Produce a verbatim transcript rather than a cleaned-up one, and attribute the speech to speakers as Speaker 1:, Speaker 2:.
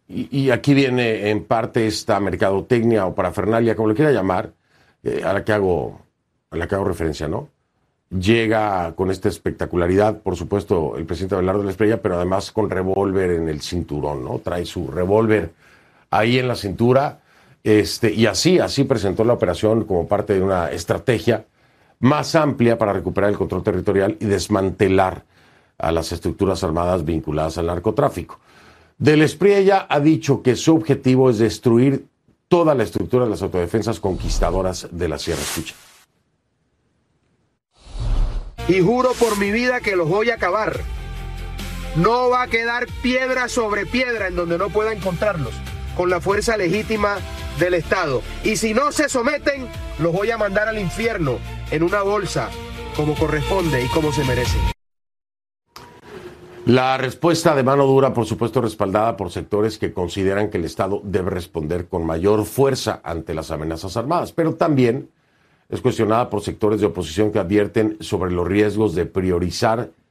Speaker 1: y, y aquí viene en parte esta mercadotecnia o parafernalia, como le quiera llamar, eh, a la que hago, a la que hago referencia, ¿no? Llega con esta espectacularidad, por supuesto, el presidente Abelardo de la Espriella, pero además con revólver en el cinturón, ¿no? Trae su revólver ahí en la cintura, este, y así, así presentó la operación como parte de una estrategia más amplia para recuperar el control territorial y desmantelar a las estructuras armadas vinculadas al narcotráfico. De la Espriella ha dicho que su objetivo es destruir toda la estructura de las autodefensas conquistadoras de la Sierra. Escucha.
Speaker 2: Y juro por mi vida que los voy a acabar. No va a quedar piedra sobre piedra en donde no pueda encontrarlos, con la fuerza legítima del Estado. Y si no se someten, los voy a mandar al infierno en una bolsa, como corresponde y como se merece.
Speaker 1: La respuesta de mano dura, por supuesto, respaldada por sectores que consideran que el Estado debe responder con mayor fuerza ante las amenazas armadas, pero también es cuestionada por sectores de oposición que advierten sobre los riesgos de priorizar